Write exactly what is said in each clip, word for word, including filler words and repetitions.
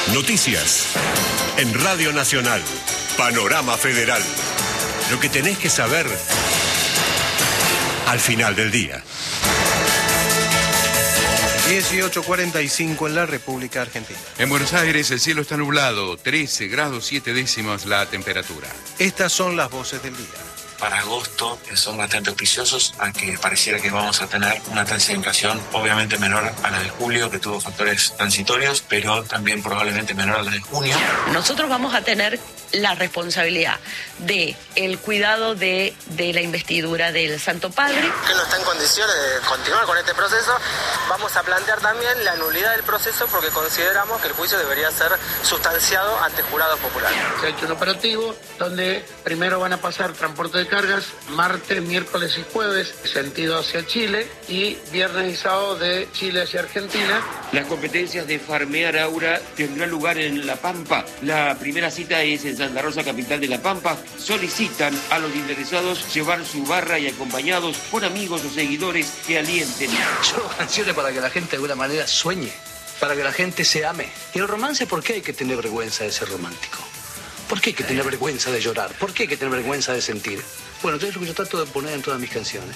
Noticias. En Radio Nacional. Panorama Federal. Lo que tenés que saber al final del día. dieciocho cuarenta y cinco en la República Argentina. En Buenos Aires el cielo está nublado, trece grados siete décimos la temperatura. Estas son las voces del día. Para agosto son bastante auspiciosos, aunque pareciera que vamos a tener una tasa de inflación obviamente menor a la de julio, que tuvo factores transitorios, pero también probablemente menor a la de junio. Nosotros vamos a tener la responsabilidad de el cuidado de, de la investidura del Santo Padre. Que no está en condiciones de continuar con este proceso. Vamos a plantear también la nulidad del proceso porque consideramos que el juicio debería ser sustanciado ante jurados populares. Se ha hecho un operativo donde primero van a pasar transporte de cargas martes, miércoles y jueves, sentido hacia Chile, y viernes y sábado de Chile hacia Argentina. Las competencias de farmear aura tendrán lugar en La Pampa. La primera cita es en Santa Rosa, capital de La Pampa. Solicitan a los interesados llevar su barra y acompañados por amigos o seguidores que alienten. Son canciones para que la gente de alguna manera sueñe, para que la gente se ame. Y el romance, ¿por qué hay que tener vergüenza de ser romántico? ¿Por qué hay que tener vergüenza de llorar? ¿Por qué hay que tener vergüenza de sentir? Bueno, entonces lo que yo trato de poner en todas mis canciones.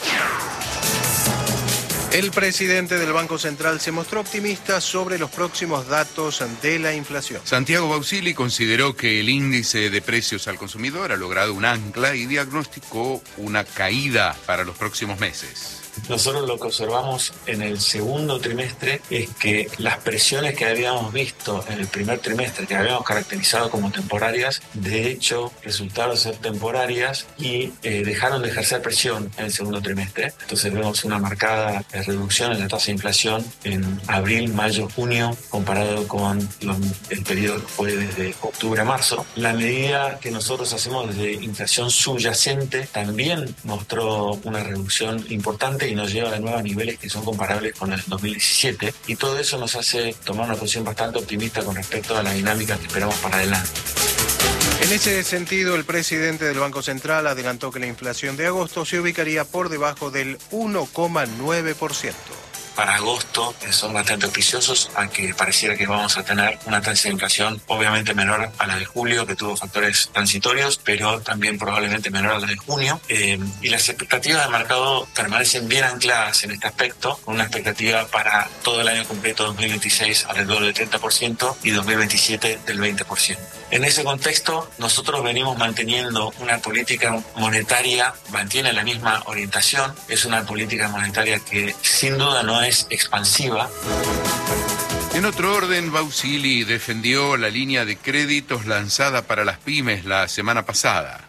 El presidente del Banco Central se mostró optimista sobre los próximos datos de la inflación. Santiago Bausili consideró que el índice de precios al consumidor ha logrado un ancla y diagnosticó una caída para los próximos meses. Nosotros lo que observamos en el segundo trimestre es que las presiones que habíamos visto en el primer trimestre, que habíamos caracterizado como temporarias, de hecho resultaron ser temporarias y eh, dejaron de ejercer presión en el segundo trimestre. Entonces vemos una marcada reducción en la tasa de inflación en abril, mayo, junio, comparado con lo, el periodo que fue desde octubre a marzo. La medida que nosotros hacemos de inflación subyacente también mostró una reducción importante y nos lleva de nuevo a niveles que son comparables con el dos mil diecisiete, y todo eso nos hace tomar una posición bastante optimista con respecto a la dinámica que esperamos para adelante. En ese sentido, el presidente del Banco Central adelantó que la inflación de agosto se ubicaría por debajo del uno coma nueve por ciento. Para agosto son bastante auspiciosos, aunque pareciera que vamos a tener una tasa de inflación obviamente menor a la de julio, que tuvo factores transitorios, pero también probablemente menor a la de junio. Eh, y las expectativas de mercado permanecen bien ancladas en este aspecto, con una expectativa para todo el año completo dos mil veintiséis alrededor del treinta por ciento y dos mil veintisiete del veinte por ciento. En ese contexto, nosotros venimos manteniendo una política monetaria, mantiene la misma orientación, es una política monetaria que sin duda no es expansiva. En otro orden, Bausili defendió la línea de créditos lanzada para las pymes la semana pasada.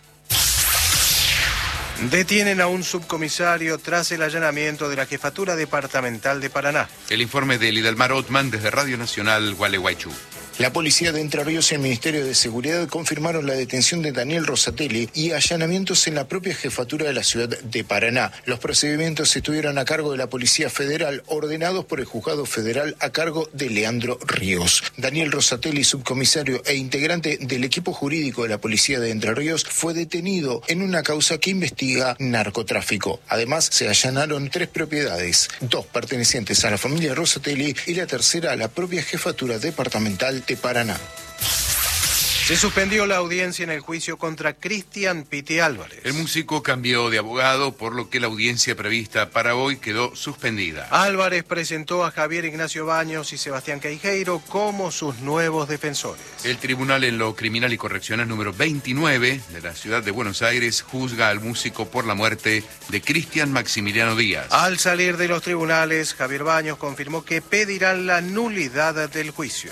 Detienen a un subcomisario tras el allanamiento de la Jefatura Departamental de Paraná. El informe de Lidalmar Othman desde Radio Nacional Gualeguaychú. La policía de Entre Ríos y el Ministerio de Seguridad confirmaron la detención de Daniel Rosatelli y allanamientos en la propia jefatura de la ciudad de Paraná. Los procedimientos estuvieron a cargo de la Policía Federal, ordenados por el Juzgado Federal a cargo de Leandro Ríos. Daniel Rosatelli, subcomisario e integrante del equipo jurídico de la Policía de Entre Ríos, fue detenido en una causa que investiga narcotráfico. Además, se allanaron tres propiedades, dos pertenecientes a la familia Rosatelli y la tercera a la propia jefatura departamental de Paraná. Se suspendió la audiencia en el juicio contra Cristian Piti Álvarez. El músico cambió de abogado, por lo que la audiencia prevista para hoy quedó suspendida. Álvarez presentó a Javier Ignacio Baños y Sebastián Queijeiro como sus nuevos defensores. El Tribunal en lo Criminal y Correccional número veintinueve de la ciudad de Buenos Aires juzga al músico por la muerte de Cristian Maximiliano Díaz. Al salir de los tribunales, Javier Baños confirmó que pedirán la nulidad del juicio.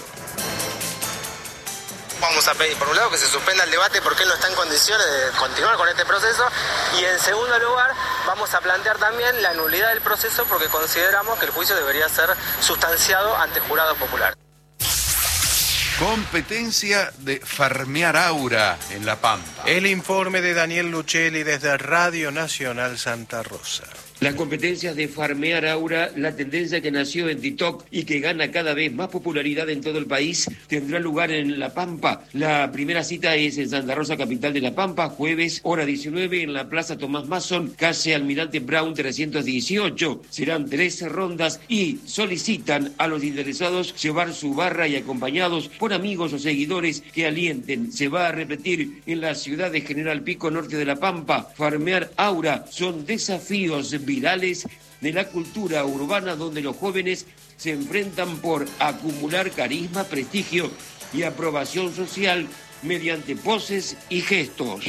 Vamos a pedir, por un lado, que se suspenda el debate porque él no está en condiciones de continuar con este proceso, y en segundo lugar, vamos a plantear también la nulidad del proceso porque consideramos que el juicio debería ser sustanciado ante jurados populares. Competencia de farmear aura en La Pampa. El informe de Daniel Luchelli desde Radio Nacional Santa Rosa. Las competencias de Farmear Aura, la tendencia que nació en TikTok y que gana cada vez más popularidad en todo el país, tendrá lugar en La Pampa. La primera cita es en Santa Rosa, capital de La Pampa, jueves, hora diecinueve, en la Plaza Tomás Mason, calle Almirante Brown trescientos dieciocho. Serán trece rondas y solicitan a los interesados llevar su barra y acompañados por amigos o seguidores que alienten. Se va a repetir en la ciudad de General Pico, norte de La Pampa. Farmear Aura son desafíos virales de la cultura urbana donde los jóvenes se enfrentan por acumular carisma, prestigio y aprobación social mediante poses y gestos.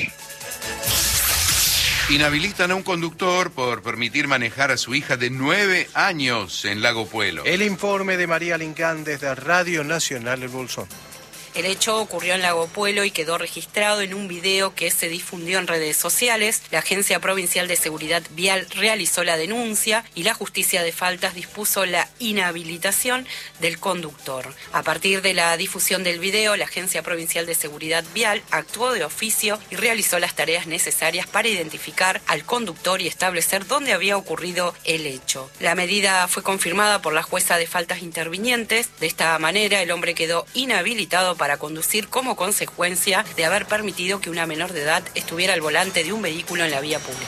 Inhabilitan a un conductor por permitir manejar a su hija de nueve años en Lago Puelo. El informe de María Lincán desde Radio Nacional El Bolsón. El hecho ocurrió en Lago Puelo y quedó registrado en un video que se difundió en redes sociales. La Agencia Provincial de Seguridad Vial realizó la denuncia y la Justicia de Faltas dispuso la inhabilitación del conductor. A partir de la difusión del video, la Agencia Provincial de Seguridad Vial actuó de oficio y realizó las tareas necesarias para identificar al conductor y establecer dónde había ocurrido el hecho. La medida fue confirmada por la jueza de faltas intervinientes. De esta manera, el hombre quedó inhabilitado para para conducir como consecuencia de haber permitido que una menor de edad estuviera al volante de un vehículo en la vía pública.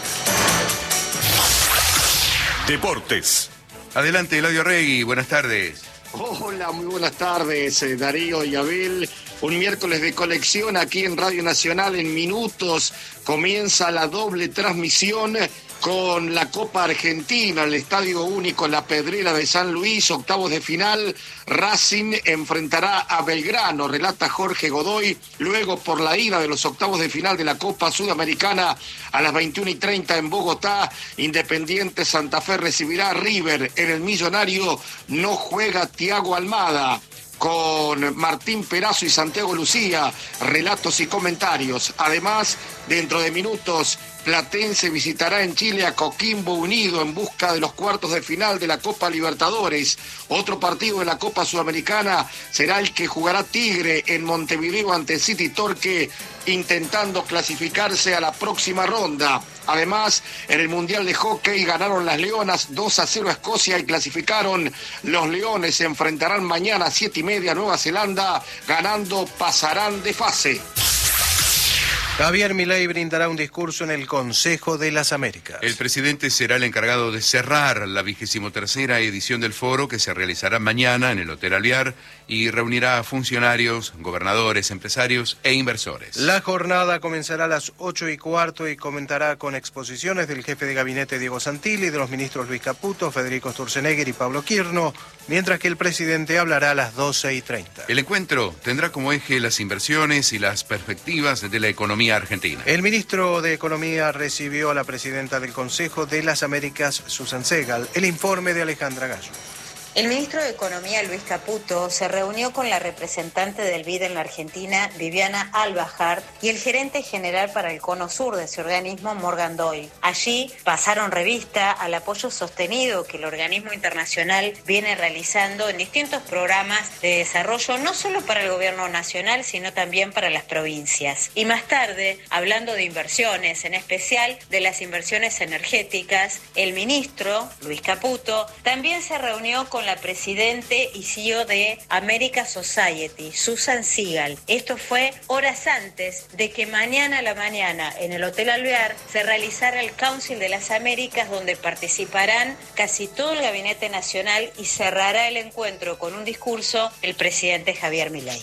Deportes. Adelante, Eladio Regui, buenas tardes. Hola, muy buenas tardes, eh, Darío y Abel. Un miércoles de colección aquí en Radio Nacional. En minutos comienza la doble transmisión con la Copa Argentina, el Estadio Único La Pedrera de San Luis, octavos de final. Racing enfrentará a Belgrano, relata Jorge Godoy. Luego, por la ida de los octavos de final de la Copa Sudamericana, a las veintiuna y treinta en Bogotá, Independiente Santa Fe recibirá a River. En el Millonario no juega Thiago Almada. Con Martín Perazo y Santiago Lucía, relatos y comentarios. Además, dentro de minutos, Platense visitará en Chile a Coquimbo Unido en busca de los cuartos de final de la Copa Libertadores. Otro partido de la Copa Sudamericana será el que jugará Tigre en Montevideo ante City Torque, intentando clasificarse a la próxima ronda. Además, en el Mundial de Hockey ganaron las Leonas dos a cero a Escocia y clasificaron. Los Leones se enfrentarán mañana a siete y media a Nueva Zelanda. Ganando, pasarán de fase. Javier Milei brindará un discurso en el Consejo de las Américas. El presidente será el encargado de cerrar la vigésimo tercera edición del foro que se realizará mañana en el Hotel Alvear y reunirá a funcionarios, gobernadores, empresarios e inversores. La jornada comenzará a las ocho y cuarto y comentará con exposiciones del jefe de gabinete Diego Santilli, de los ministros Luis Caputo, Federico Sturzenegger y Pablo Quirno, mientras que el presidente hablará a las doce y treinta. El encuentro tendrá como eje las inversiones y las perspectivas de la economía argentina. El ministro de Economía recibió a la presidenta del Consejo de las Américas, Susan Segal. El informe de Alejandra Gallo. El ministro de Economía, Luis Caputo, se reunió con la representante del B I D en la Argentina, Viviana Albajart, y el gerente general para el Cono Sur de ese organismo, Morgan Doyle. Allí pasaron revista al apoyo sostenido que el organismo internacional viene realizando en distintos programas de desarrollo, no solo para el gobierno nacional, sino también para las provincias. Y más tarde, hablando de inversiones, en especial de las inversiones energéticas, el ministro, Luis Caputo, también se reunió con la presidente y C E O de America Society, Susan Segal. Esto fue horas antes de que mañana a la mañana en el Hotel Alvear se realizara el Council de las Américas, donde participarán casi todo el gabinete nacional y cerrará el encuentro con un discurso el presidente Javier Milei.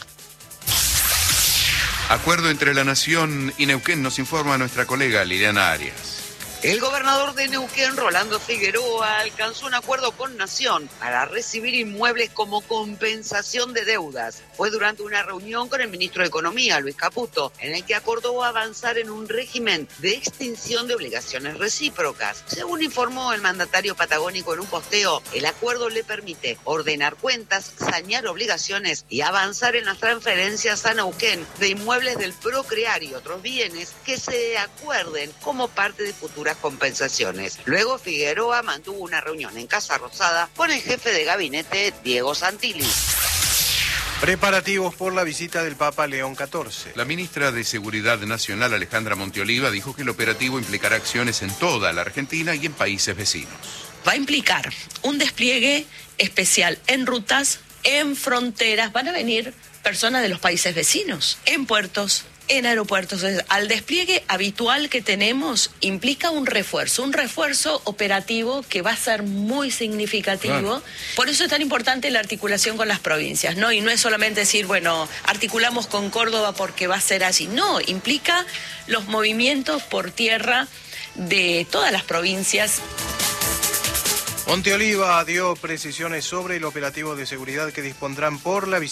Acuerdo entre la Nación y Neuquén, nos informa nuestra colega Liliana Arias. El gobernador de Neuquén, Rolando Figueroa, alcanzó un acuerdo con Nación para recibir inmuebles como compensación de deudas. Fue durante una reunión con el ministro de Economía, Luis Caputo, en el que acordó avanzar en un régimen de extinción de obligaciones recíprocas. Según informó el mandatario patagónico en un posteo, el acuerdo le permite ordenar cuentas, sanear obligaciones y avanzar en las transferencias a Neuquén de inmuebles del Procrear y otros bienes que se acuerden como parte de futuras compensaciones. Luego Figueroa mantuvo una reunión en Casa Rosada con el jefe de gabinete Diego Santilli. Preparativos por la visita del Papa León catorce. La ministra de Seguridad Nacional, Alejandra Monteoliva, dijo que el operativo implicará acciones en toda la Argentina y en países vecinos. Va a implicar un despliegue especial en rutas, en fronteras. Van a venir personas de los países vecinos, en puertos, en aeropuertos. Al despliegue habitual que tenemos implica un refuerzo, un refuerzo operativo que va a ser muy significativo. Claro. Por eso es tan importante la articulación con las provincias, ¿no? Y no es solamente decir, bueno, articulamos con Córdoba porque va a ser así. No, implica los movimientos por tierra de todas las provincias. Monteoliva dio precisiones sobre el operativo de seguridad que dispondrán por la visita